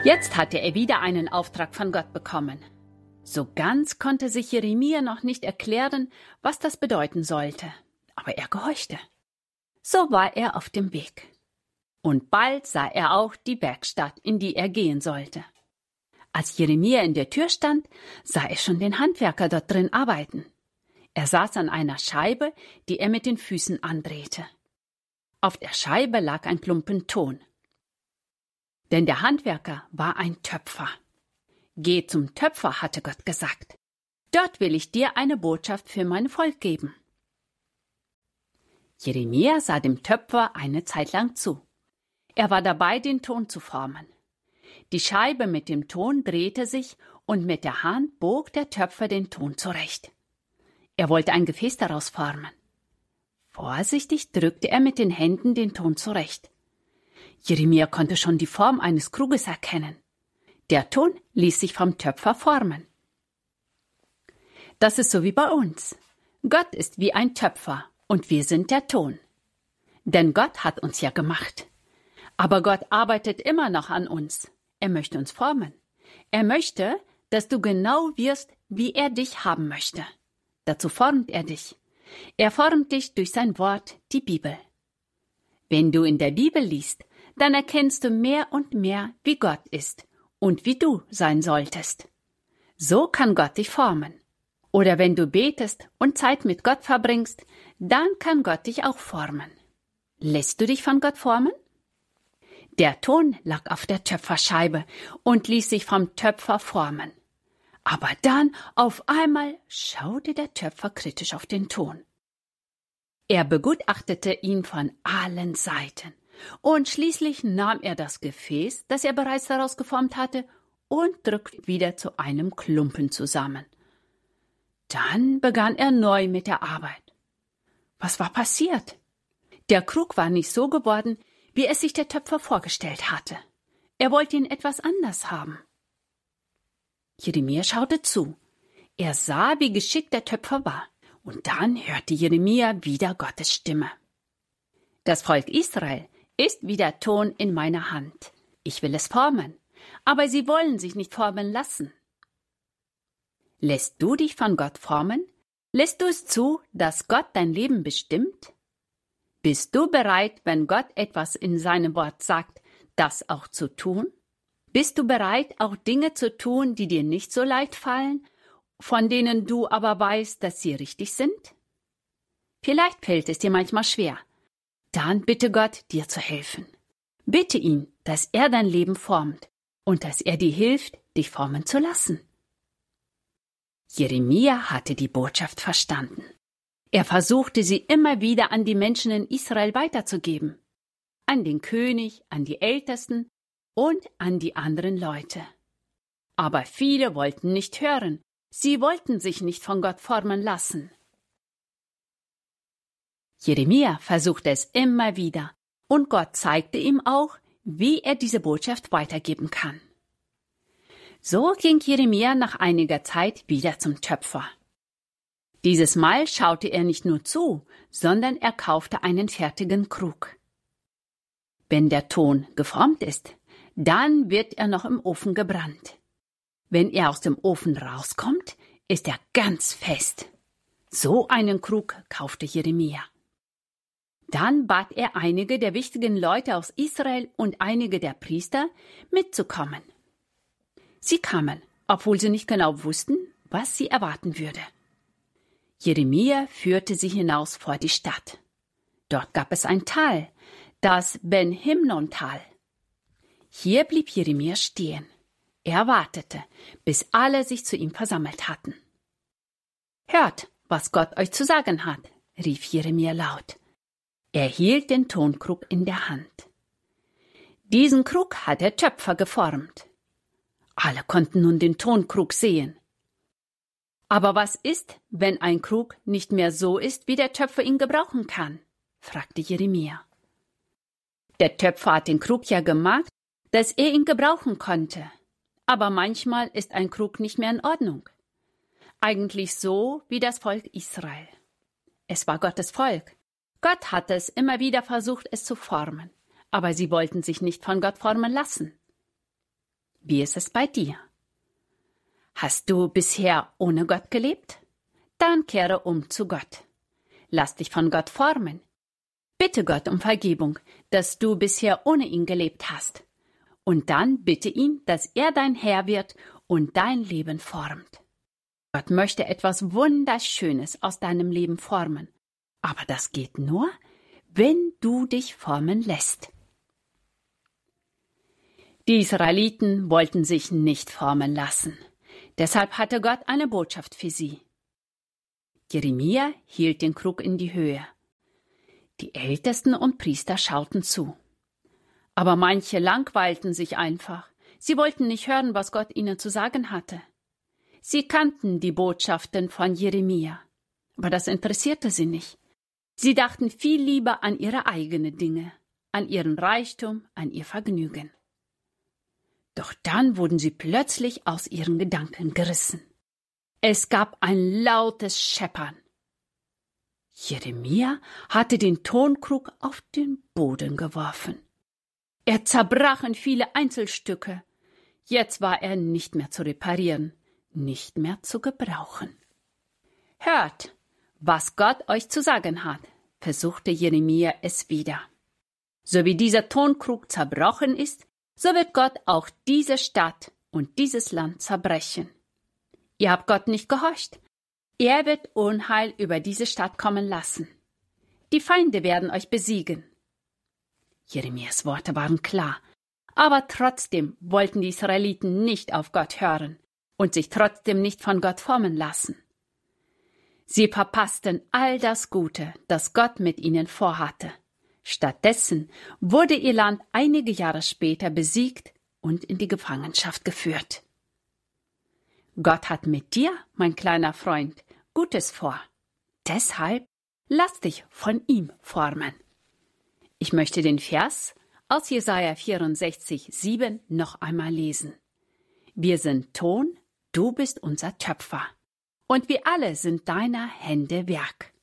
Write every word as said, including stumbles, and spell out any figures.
Jetzt hatte er wieder einen Auftrag von Gott bekommen. So ganz konnte sich Jeremia noch nicht erklären, was das bedeuten sollte, aber er gehorchte. So war er auf dem Weg. Und bald sah er auch die Werkstatt, in die er gehen sollte. Als Jeremia in der Tür stand, sah er schon den Handwerker dort drin arbeiten. Er saß an einer Scheibe, die er mit den Füßen andrehte. Auf der Scheibe lag ein Klumpen Ton. Denn der Handwerker war ein Töpfer. Geh zum Töpfer, hatte Gott gesagt. Dort will ich dir eine Botschaft für mein Volk geben. Jeremia sah dem Töpfer eine Zeit lang zu. Er war dabei, den Ton zu formen. Die Scheibe mit dem Ton drehte sich und mit der Hand bog der Töpfer den Ton zurecht. Er wollte ein Gefäß daraus formen. Vorsichtig drückte er mit den Händen den Ton zurecht. Jeremia konnte schon die Form eines Kruges erkennen. Der Ton ließ sich vom Töpfer formen. Das ist so wie bei uns. Gott ist wie ein Töpfer und wir sind der Ton. Denn Gott hat uns ja gemacht. Aber Gott arbeitet immer noch an uns. Er möchte uns formen. Er möchte, dass du genau wirst, wie er dich haben möchte. Dazu formt er dich. Er formt dich durch sein Wort, die Bibel. Wenn du in der Bibel liest, dann erkennst du mehr und mehr, wie Gott ist und wie du sein solltest. So kann Gott dich formen. Oder wenn du betest und Zeit mit Gott verbringst, dann kann Gott dich auch formen. Lässt du dich von Gott formen? Der Ton lag auf der Töpferscheibe und ließ sich vom Töpfer formen. Aber dann auf einmal schaute der Töpfer kritisch auf den Ton. Er begutachtete ihn von allen Seiten und schließlich nahm er das Gefäß, das er bereits daraus geformt hatte, und drückte wieder zu einem Klumpen zusammen. Dann begann er neu mit der Arbeit. Was war passiert? Der Krug war nicht so geworden, wie es sich der Töpfer vorgestellt hatte. Er wollte ihn etwas anders haben. Jeremia schaute zu. Er sah, wie geschickt der Töpfer war. Und dann hörte Jeremia wieder Gottes Stimme. Das Volk Israel ist wie der Ton in meiner Hand. Ich will es formen, aber sie wollen sich nicht formen lassen. Lässt du dich von Gott formen? Lässt du es zu, dass Gott dein Leben bestimmt? Bist du bereit, wenn Gott etwas in seinem Wort sagt, das auch zu tun? Bist du bereit, auch Dinge zu tun, die dir nicht so leicht fallen, von denen du aber weißt, dass sie richtig sind? Vielleicht fällt es dir manchmal schwer. Dann bitte Gott, dir zu helfen. Bitte ihn, dass er dein Leben formt und dass er dir hilft, dich formen zu lassen. Jeremia hatte die Botschaft verstanden. Er versuchte sie immer wieder an die Menschen in Israel weiterzugeben. An den König, an die Ältesten und an die anderen Leute. Aber viele wollten nicht hören. Sie wollten sich nicht von Gott formen lassen. Jeremia versuchte es immer wieder, und Gott zeigte ihm auch, wie er diese Botschaft weitergeben kann. So ging Jeremia nach einiger Zeit wieder zum Töpfer. Dieses Mal schaute er nicht nur zu, sondern er kaufte einen fertigen Krug. Wenn der Ton geformt ist, dann wird er noch im Ofen gebrannt. Wenn er aus dem Ofen rauskommt, ist er ganz fest. So einen Krug kaufte Jeremia. Dann bat er einige der wichtigen Leute aus Israel und einige der Priester, mitzukommen. Sie kamen, obwohl sie nicht genau wussten, was sie erwarten würde. Jeremia führte sie hinaus vor die Stadt. Dort gab es ein Tal, das Ben-Himnon-Tal. Hier blieb Jeremia stehen. Er wartete, bis alle sich zu ihm versammelt hatten. »Hört, was Gott euch zu sagen hat«, rief Jeremia laut. Er hielt den Tonkrug in der Hand. Diesen Krug hat der Töpfer geformt. Alle konnten nun den Tonkrug sehen. »Aber was ist, wenn ein Krug nicht mehr so ist, wie der Töpfer ihn gebrauchen kann?« fragte Jeremia. »Der Töpfer hat den Krug ja gemacht, dass er ihn gebrauchen konnte. Aber manchmal ist ein Krug nicht mehr in Ordnung. Eigentlich so wie das Volk Israel. Es war Gottes Volk. Gott hatte es immer wieder versucht, es zu formen. Aber sie wollten sich nicht von Gott formen lassen. Wie ist es bei dir? Hast du bisher ohne Gott gelebt? Dann kehre um zu Gott. Lass dich von Gott formen. Bitte Gott um Vergebung, dass du bisher ohne ihn gelebt hast. Und dann bitte ihn, dass er dein Herr wird und dein Leben formt. Gott möchte etwas Wunderschönes aus deinem Leben formen. Aber das geht nur, wenn du dich formen lässt. Die Israeliten wollten sich nicht formen lassen. Deshalb hatte Gott eine Botschaft für sie. Jeremia hielt den Krug in die Höhe. Die Ältesten und Priester schauten zu. Aber manche langweilten sich einfach. Sie wollten nicht hören, was Gott ihnen zu sagen hatte. Sie kannten die Botschaften von Jeremia, aber das interessierte sie nicht. Sie dachten viel lieber an ihre eigenen Dinge, an ihren Reichtum, an ihr Vergnügen. Doch dann wurden sie plötzlich aus ihren Gedanken gerissen. Es gab ein lautes Scheppern. Jeremia hatte den Tonkrug auf den Boden geworfen. Er zerbrach in viele Einzelstücke. Jetzt war er nicht mehr zu reparieren, nicht mehr zu gebrauchen. Hört, was Gott euch zu sagen hat, versuchte Jeremia es wieder. So wie dieser Tonkrug zerbrochen ist, so wird Gott auch diese Stadt und dieses Land zerbrechen. Ihr habt Gott nicht gehorcht. Er wird Unheil über diese Stadt kommen lassen. Die Feinde werden euch besiegen. Jeremias Worte waren klar, aber trotzdem wollten die Israeliten nicht auf Gott hören und sich trotzdem nicht von Gott formen lassen. Sie verpassten all das Gute, das Gott mit ihnen vorhatte. Stattdessen wurde ihr Land einige Jahre später besiegt und in die Gefangenschaft geführt. Gott hat mit dir, mein kleiner Freund, Gutes vor. Deshalb lass dich von ihm formen. Ich möchte den Vers aus Jesaja vierundsechzig, sieben noch einmal lesen. Wir sind Ton, du bist unser Töpfer, und wir alle sind deiner Hände Werk.